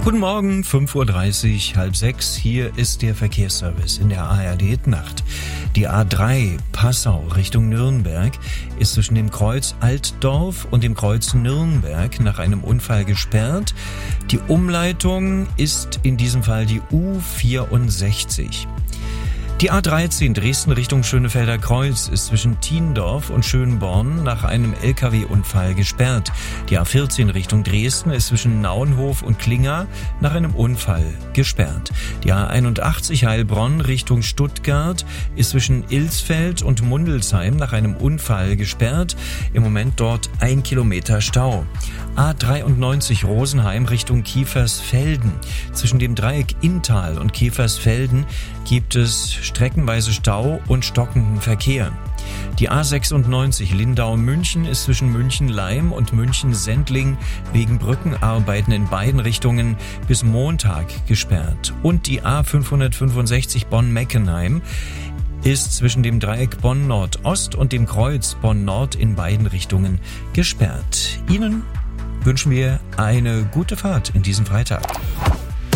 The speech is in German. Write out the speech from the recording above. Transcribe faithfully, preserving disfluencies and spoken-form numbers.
Guten Morgen, fünf Uhr dreißig, halb sechs. Hier ist der Verkehrsservice in der A R D-Nacht. Die A drei Passau Richtung Nürnberg ist zwischen dem Kreuz Altdorf und dem Kreuz Nürnberg nach einem Unfall gesperrt. Die Umleitung ist in diesem Fall die U vierundsechzig. Die A dreizehn Dresden Richtung Schönefelder Kreuz ist zwischen Thiendorf und Schönborn nach einem L K W-Unfall gesperrt. Die A vierzehn Richtung Dresden ist zwischen Naunhof und Klinga nach einem Unfall gesperrt. Die A einundachtzig Heilbronn Richtung Stuttgart ist zwischen Ilsfeld und Mundelsheim nach einem Unfall gesperrt. Im Moment dort ein Kilometer Stau. A dreiundneunzig Rosenheim Richtung Kiefersfelden. Zwischen dem Dreieck Inntal und Kiefersfelden gibt es streckenweise Stau und stockenden Verkehr. Die A sechsundneunzig Lindau-München ist zwischen München-Leim und München-Sendling wegen Brückenarbeiten in beiden Richtungen bis Montag gesperrt. Und die A fünfhundertfünfundsechzig Bonn-Meckenheim ist zwischen dem Dreieck Bonn-Nordost und dem Kreuz Bonn-Nord in beiden Richtungen gesperrt. Ihnen wünschen wir eine gute Fahrt in diesem Freitag.